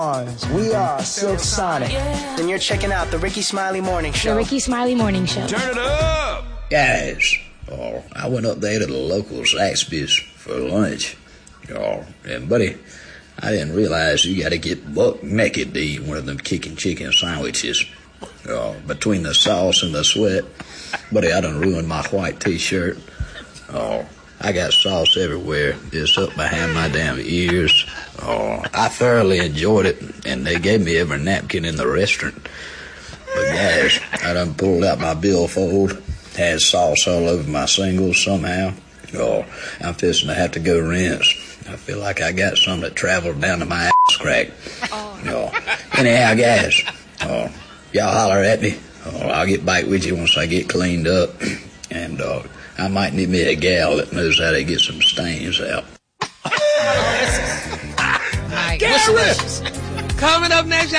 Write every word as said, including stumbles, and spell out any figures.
We are Silk Sonic. Yeah. And you're checking out the Ricky Smiley Morning Show. The Ricky Smiley Morning Show. Turn it up! Guys, oh, I went up there to the local Zaxby's for lunch. Oh, and buddy, I didn't realize you gotta get buck naked to eat one of them kicking chicken sandwiches. Oh, between the sauce and the sweat. Buddy, I done ruined my white t-shirt. Oh, I got sauce everywhere, just up behind my damn ears. Oh, I thoroughly enjoyed it, and they gave me every napkin in the restaurant. But guys, I done pulled out my billfold, had sauce all over my singles somehow. Oh, I'm fixing to have to go rinse. I feel like I got some that traveled down to my ass crack. Oh. Oh. Anyhow, guys, oh, y'all holler at me. Oh, I'll get back with you once I get cleaned up. And uh, I might need me a gal that knows how to get some stains out. Garrett! Coming up next.